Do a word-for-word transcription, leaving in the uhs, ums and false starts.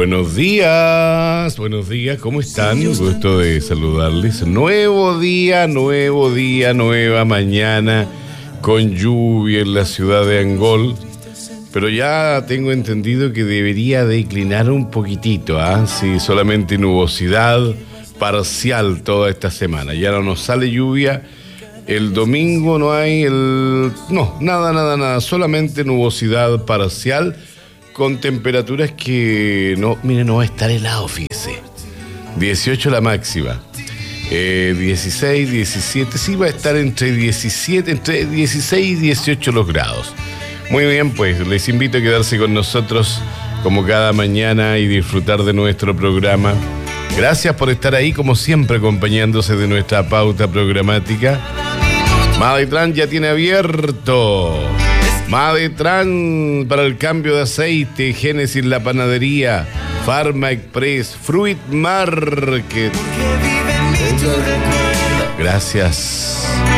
Buenos días, buenos días, ¿cómo están? Gusto de saludarles. Nuevo día, nuevo día, nueva mañana con lluvia en la ciudad de Angol. Pero ya tengo entendido que debería declinar un poquitito, ¿ah? ¿eh? Sí, solamente nubosidad parcial toda esta semana. Ya no nos sale lluvia. El domingo no hay el... No, nada, nada, nada. Solamente nubosidad parcial con temperaturas que... No, mire, no va a estar helado, fíjese. dieciocho la máxima. Eh, dieciséis, diecisiete. Sí, va a estar entre diecisiete, entre dieciséis y dieciocho los grados. Muy bien, pues les invito a quedarse con nosotros como cada mañana y disfrutar de nuestro programa. Gracias por estar ahí, como siempre, acompañándose de nuestra pauta programática. Madetran ya tiene abierto. Madetran para el cambio de aceite, Génesis la panadería, Pharma Express, Fruit Market. Gracias.